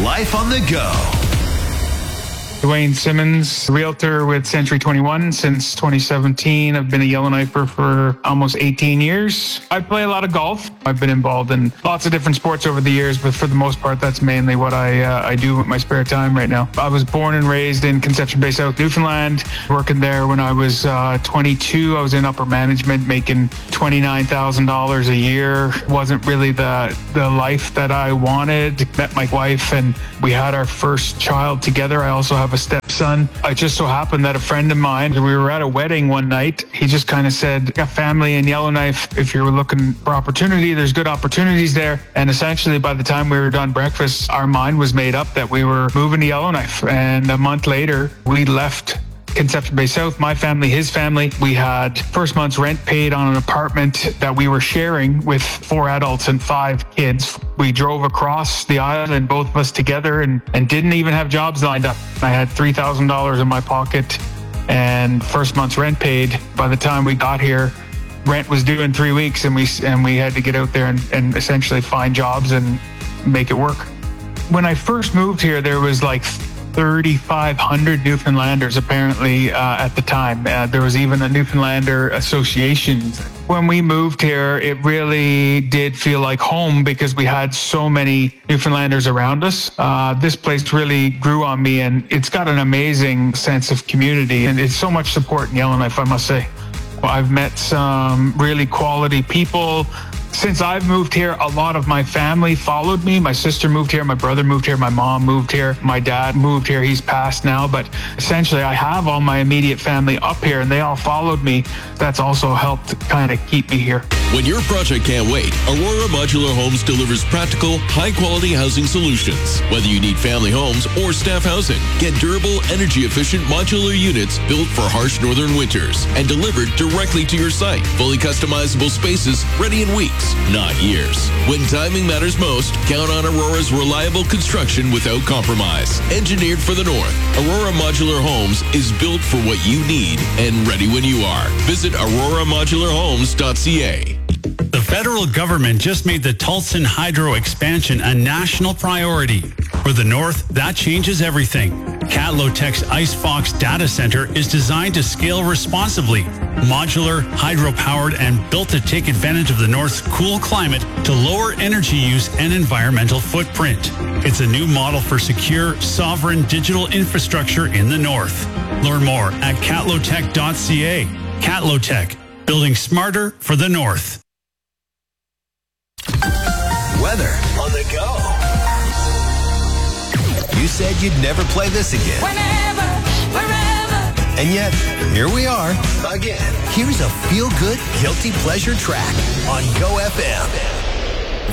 Life on the Go. Dwayne Simmons, realtor with Century 21 since 2017. I've been a Yellowknifer for almost 18 years. I play a lot of golf. I've been involved in lots of different sports over the years, but for the most part, that's mainly what I do with my spare time right now. I was born and raised in Conception Bay, South Newfoundland, working there when I was 22. I was in upper management, making $29,000 a year. Wasn't really the life that I wanted. Met my wife and we had our first child together. I also have a stepson. It just so happened that a friend of mine, we were at a wedding one night. He just kind of said, a family in Yellowknife, if you're looking for opportunity, there's good opportunities there. And essentially by the time we were done breakfast, our mind was made up that we were moving to Yellowknife. And a month later, we left Conception Bay South, my family, his family. We had first month's rent paid on an apartment that we were sharing with 4 adults and 5 kids. We drove across the island, both of us together, and didn't even have jobs lined up. I had $3,000 in my pocket and first month's rent paid. By the time we got here, rent was due in 3 weeks, and we had to get out there and essentially find jobs and make it work. When I first moved here, there was like 3,500 Newfoundlanders apparently at the time. There was even a Newfoundlander association. When we moved here, it really did feel like home because we had so many Newfoundlanders around us. This place really grew on me, and it's got an amazing sense of community, and it's so much support in Yellowknife, I must say. I've met some really quality people. Since I've moved here, a lot of my family followed me. My sister moved here, my brother moved here, my mom moved here, my dad moved here. He's passed now, but essentially I have all my immediate family up here and they all followed me. That's also helped kind of keep me here. When your project can't wait, Aurora Modular Homes delivers practical, high-quality housing solutions. Whether you need family homes or staff housing, get durable, energy-efficient modular units built for harsh northern winters and delivered directly to your site. Fully customizable spaces ready in weeks, not years. When timing matters most, count on Aurora's reliable construction without compromise. Engineered for the North, Aurora Modular Homes is built for what you need and ready when you are. Visit auroramodularhomes.ca. The federal government just made the Tulsan Hydro expansion a national priority. For the North, that changes everything. Catlotech's IceFox data center is designed to scale responsibly, modular, hydro-powered, and built to take advantage of the North's cool climate to lower energy use and environmental footprint. It's a new model for secure, sovereign digital infrastructure in the North. Learn more at catlotech.ca. Catlotech, building smarter for the North. Weather on the go. You said you'd never play this again. Whenever, wherever. And yet, here we are, again. Here's a feel-good, guilty pleasure track on Go FM.